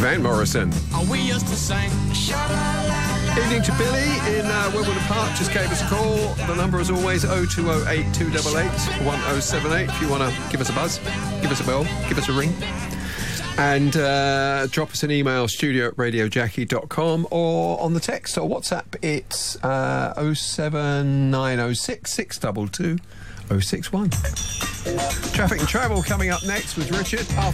Van Morrison. We used to sing. Evening to Billy in Wimbledon Park. Just gave us a call. The number is always 0208 288 1078. If you want to give us a buzz, give us a bell, give us a ring. And drop us an email, studio@radiojackie.com, or on the text or WhatsApp, it's 07906 622 061. Traffic and Travel coming up next with Richard after